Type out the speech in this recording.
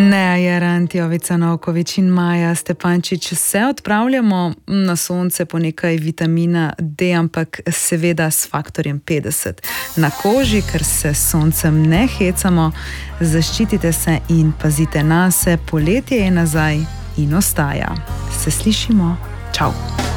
Nea Jarant, Jovica Novković in Maja Stepančič se odpravljamo na sonce po nekaj vitamina D, ampak seveda s faktorjem 50 na koži, ker se s soncem ne hecamo. Zaščitite se in pazite nase, poletje je nazaj in ostaja. Se slišimo, čau!